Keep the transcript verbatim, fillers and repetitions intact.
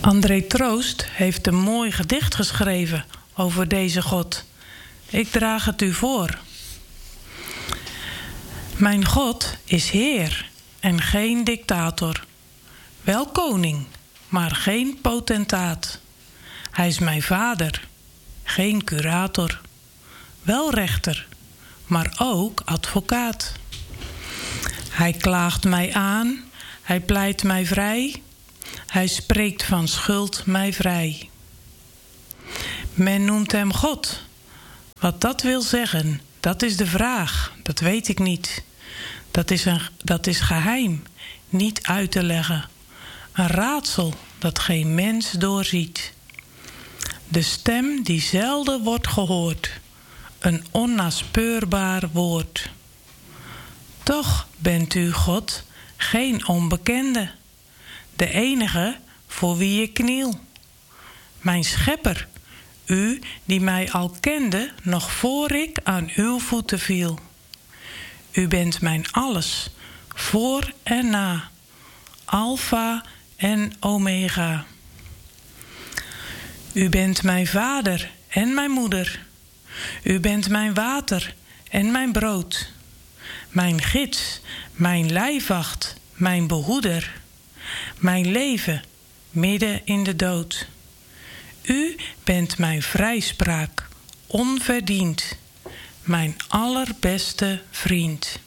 André Troost heeft een mooi gedicht geschreven over deze God. Ik draag het u voor. Mijn God is Heer en geen dictator. Wel koning, maar geen potentaat. Hij is mijn vader, geen curator. Wel rechter, maar ook advocaat. Hij klaagt mij aan, hij pleit mij vrij. Hij spreekt van schuld mij vrij. Men noemt hem God. Wat dat wil zeggen, dat is de vraag. Dat weet ik niet. Dat is, een, dat is geheim, niet uit te leggen. Een raadsel dat geen mens doorziet. De stem die zelden wordt gehoord. Een onnaspeurbaar woord. Toch bent u, God, geen onbekende. De enige voor wie ik kniel. Mijn schepper, u die mij al kende nog voor ik aan uw voeten viel. U bent mijn alles, voor en na, Alpha en Omega. U bent mijn vader en mijn moeder. U bent mijn water en mijn brood. Mijn gids, mijn lijfwacht, mijn behoeder. Mijn leven midden in de dood. U bent mijn vrijspraak, onverdiend. Mijn allerbeste vriend.